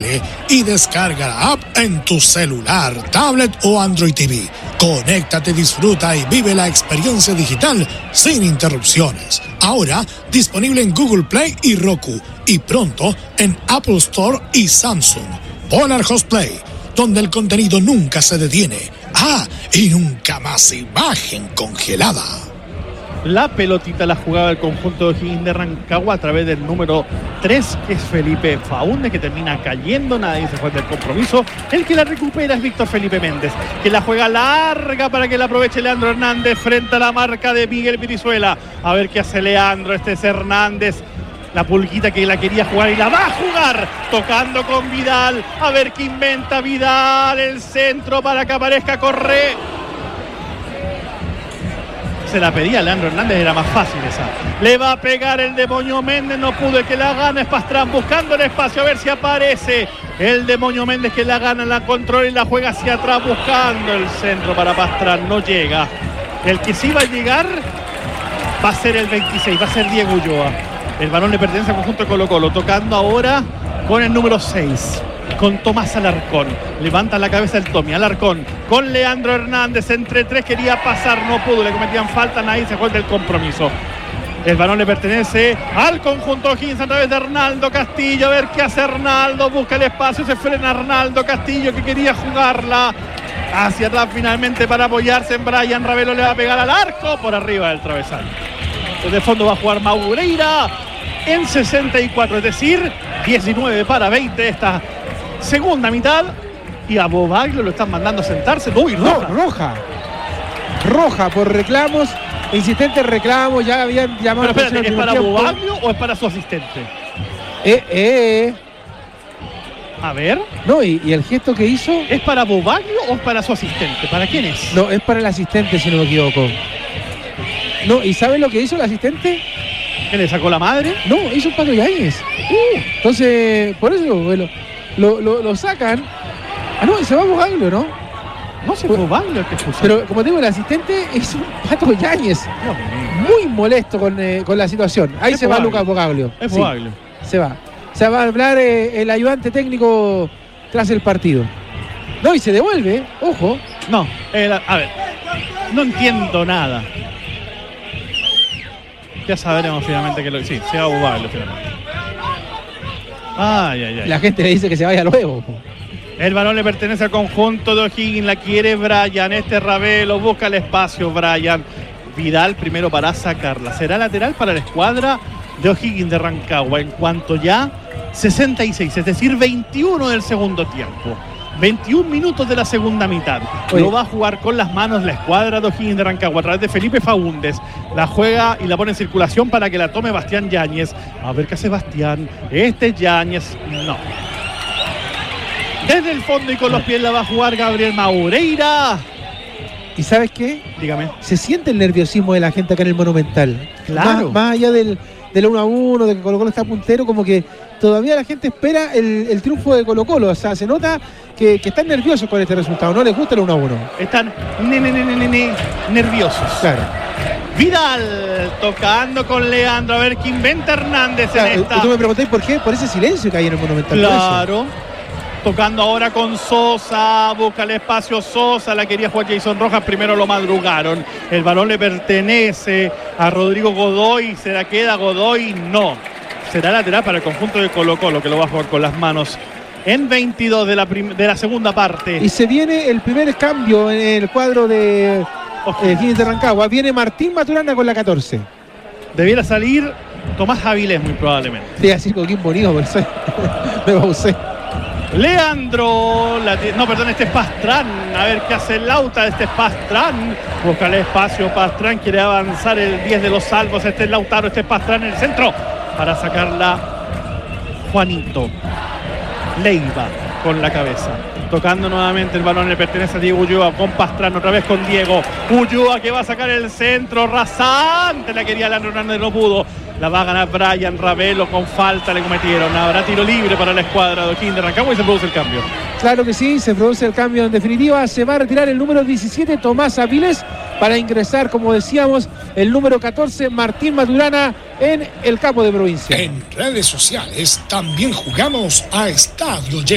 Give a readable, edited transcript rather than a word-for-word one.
tele y descarga la app en tu celular, tablet o Android TV. Conéctate, disfruta y vive la experiencia digital sin interrupciones. Ahora disponible en Google Play y Roku, y pronto en Apple Store y Samsung. Polar Host Play, donde el contenido nunca se detiene. Y nunca más imagen congelada. La pelotita la jugaba el conjunto de O'Higgins de Rancagua a través del número 3, que es Felipe Faúndez, que termina cayendo. Nadie se fue del compromiso. El que la recupera es Víctor Felipe Méndez, que la juega larga para que la aproveche Leandro Hernández frente a la marca de Miguel Brizuela. A ver qué hace Leandro. Este es Hernández. La pulguita que la quería jugar y la va a jugar, tocando con Vidal. A ver qué inventa Vidal. El centro para que aparezca Correa. Se la pedía Leandro Hernández, era más fácil esa. Le va a pegar el demonio Méndez, no pudo, que la gana es Pastrán, buscando el espacio, a ver si aparece el demonio Méndez, que la gana, la controla y la juega hacia atrás, buscando el centro para Pastrán, no llega. El que sí va a llegar va a ser el 26, va a ser Diego Ulloa. El balón le pertenece al conjunto de Colo-Colo, tocando ahora con el número 6. Con Tomás Alarcón, levanta la cabeza el Tommy, Alarcón con Leandro Hernández, entre tres, quería pasar, no pudo, le cometían falta, nadie se fue del compromiso. El balón le pertenece al conjunto O'Higgins a través de Arnaldo Castillo, a ver qué hace Arnaldo, busca el espacio, se frena Arnaldo Castillo, que quería jugarla hacia atrás finalmente para apoyarse en Brian Ravelo, le va a pegar al arco por arriba del travesaño. Desde fondo va a jugar Maureira en 64, es decir, 19 para 20 esta segunda mitad, y a Bobaglio lo están mandando a sentarse. ¡Uy, roja! Roja por reclamos, insistentes reclamos, ya habían llamado. Pero espérate, ¿es para Bobaglio o es para su asistente? A ver. No, y el gesto que hizo. ¿Es para Bobaglio o es para su asistente? ¿Para quién es? No, es para el asistente, si no me equivoco. No, ¿y sabe lo que hizo el asistente? ¿Que le sacó la madre? No, hizo un Pato Yáñez. Entonces, por eso, bueno, lo sacan. No, se va Bobaglio, ¿no? No se fue Bobaglio el que puso. Pero, como te digo, el asistente es un Pato Yáñez. Muy molesto con la situación. Ahí se va Lucas Bobaglio. Es Bobaglio. Se va. Se va a hablar el ayudante técnico tras el partido. No, y se devuelve, ojo. No, a ver, no entiendo nada. Ya sabremos finalmente que sí, se va a Bobaglio finalmente. Ay. La gente le dice que se vaya luego. El balón le pertenece al conjunto de O'Higgins, la quiere Brian, Ravelo, busca el espacio Brian. Vidal primero para sacarla. Será lateral para la escuadra de O'Higgins de Rancagua en cuanto ya 66, es decir, 21 del segundo tiempo. 21 minutos de la segunda mitad. Lo va a jugar con las manos la escuadra de O'Higgins de Rancagua a través de Felipe Faúndez. La juega y la pone en circulación para que la tome Bastián Yáñez. A ver qué hace Bastián. Este es Yáñez. No. Desde el fondo y con los pies la va a jugar Gabriel Maureira. ¿Y sabes qué? Dígame. Se siente el nerviosismo de la gente acá en el Monumental. Claro. Más allá del 1-1, de que Colo-Colo está puntero, como que todavía la gente espera el triunfo de Colo-Colo. O sea, se nota que están nerviosos con este resultado. No les gusta el 1-1. Están nerviosos. Claro. Vidal tocando con Leandro. A ver qué inventa Hernández en esta. Tú me preguntáis por qué, por ese silencio que hay en el Monumental. Claro. Tocando ahora con Sosa, busca el espacio Sosa, la quería jugar Jason Rojas, primero lo madrugaron. El balón le pertenece a Rodrigo Godoy, se la queda Godoy, no. Será lateral para el conjunto de Colo-Colo, que lo va a jugar con las manos en 22 de la segunda parte. Y se viene el primer cambio en el cuadro de O'Higgins de Rancagua. Viene Martín Maturana con la 14. Debiera salir Tomás Avilés muy probablemente. Sí, así Coquín Bonito, por eso me pausé. Leandro, este es Pastrán, a ver qué hace Lauta, este es Pastrán, busca el espacio, Pastrán quiere avanzar el 10 de los salvos, este es Lautaro, este es Pastrán en el centro, para sacarla Juanito Leiva con la cabeza, tocando nuevamente el balón, le pertenece a Diego Ulloa con Pastrán, otra vez con Diego Ulloa que va a sacar el centro, rasante, la quería Leandro Hernández, no pudo. La va a ganar Brian Ravelo, con falta le cometieron. Habrá tiro libre para la escuadra de O'Higgins de Rancagua y se produce el cambio. Claro que sí, se produce el cambio en definitiva. Se va a retirar el número 17, Tomás Avilés, para ingresar, como decíamos, el número 14, Martín Maturana, en el campo de provincia. En redes sociales también jugamos a Estadio Lleno.